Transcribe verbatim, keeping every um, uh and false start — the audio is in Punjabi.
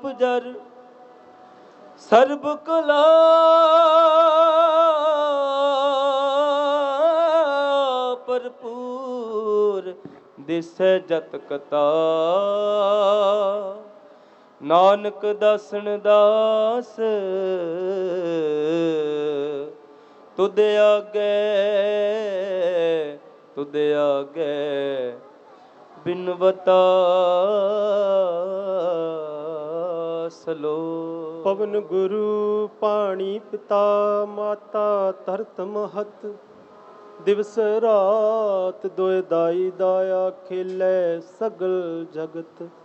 ਉਪਜਰ ਸਰਬ ਕਲਾ ਭਰਪੂਰ ਦਿਸੈ ਜਤ ਕਤਾ। ਨਾਨਕ ਦਾਸਨ ਦਾਸ ਤੁਧ ਆਗੇ ਤੁਧ ਆਗੇ ਬਿਨਵਤਾ ਸਲੋ। ਪਵਨ ਗੁਰੂ ਪਾਣੀ ਪਿਤਾ ਮਾਤਾ ਧਰਤ ਮਹਤ ਦਿਵਸ ਰਾਤ ਦੋਇ ਦਾਈ ਦਾਇਆ ਖੇਲੇ ਸਗਲ ਜਗਤ।